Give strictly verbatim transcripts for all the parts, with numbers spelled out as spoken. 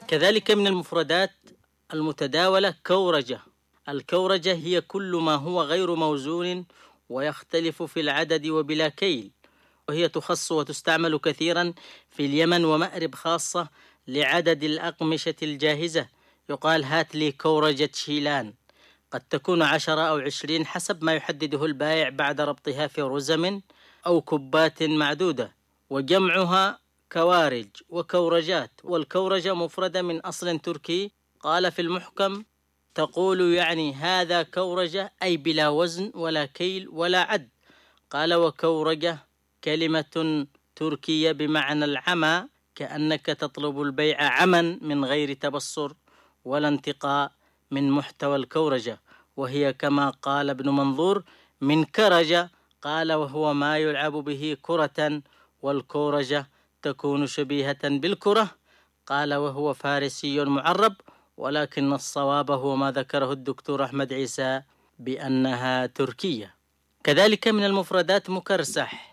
كذلك من المفردات المتداولة كورجة. الكورجة هي كل ما هو غير موزون ويختلف في العدد وبلا كيل، وهي تخص وتستعمل كثيرا في اليمن ومأرب خاصة لعدد الأقمشة الجاهزة. يقال هات لي كورجة شيلان، قد تكون عشرة أو عشرين حسب ما يحدده البائع بعد ربطها في رزم أو كبات معدودة، وجمعها كوارج وكورجات. والكورجة مفردة من أصل تركي. قال في المحكم: تقول يعني هذا كورجة، أي بلا وزن ولا كيل ولا عد. قال: وكورجة كلمة تركية بمعنى العمى، كأنك تطلب البيع عمى من غير تبصر ولا انتقاء من محتوى الكورجة، وهي كما قال ابن منظور من كرجة. قال: وهو ما يلعب به كرة، والكورجة تكون شبيهة بالكرة. قال: وهو فارسي معرب، ولكن الصواب هو ما ذكره الدكتور أحمد عيسى بأنها تركية. كذلك من المفردات مكرسح.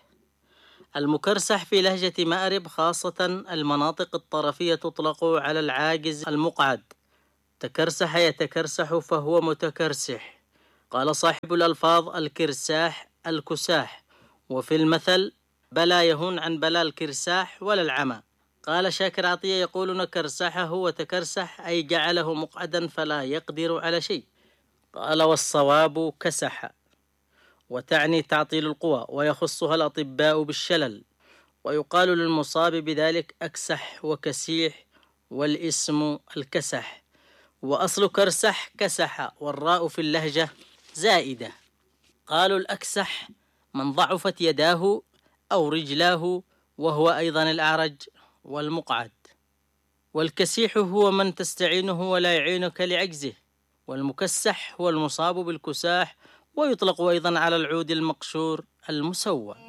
المكرسح في لهجة مأرب خاصة المناطق الطرفية تطلق على العاجز المقعد. تكرسح يتكرسح فهو متكرسح. قال صاحب الألفاظ: الكرساح الكساح. وفي المثل: بلا يهون عن بلا الكرساح ولا العمى. قال شاكر عطية: يقولون كرسحه وتكرسح، أي جعله مقعدا فلا يقدر على شيء. قال: والصواب كسح، وتعني تعطيل القوى، ويخصها الأطباء بالشلل، ويقال للمصاب بذلك أكسح وكسيح، والاسم الكسح. وأصل كرسح كسح، والراء في اللهجة زائدة. قالوا الأكسح من ضعفت يداه أو رجلاه، وهو أيضا الأعرج والمقعد. والكسيح هو من تستعينه ولا يعينك لعجزه. والمكسح هو المصاب بالكساح، ويطلق أيضا على العود المقشور المسوى.